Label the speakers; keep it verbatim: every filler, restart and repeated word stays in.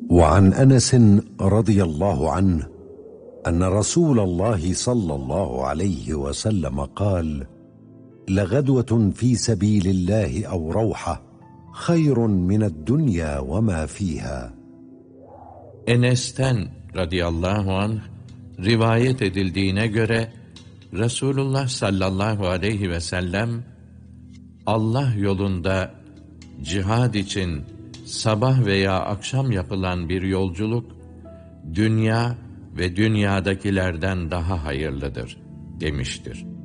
Speaker 1: وعن أنس رضي الله عنه أن رسول الله صلى الله عليه وسلم قال: لغدوة في سبيل الله أو روحة خير من الدنيا وما فيها.
Speaker 2: Enes'ten radıyallahu anh rivayet edildiğine göre Resulullah sallallahu aleyhi ve sellem Allah yolunda cihad için sabah veya akşam yapılan bir yolculuk dünya ve dünyadakilerden daha hayırlıdır demiştir.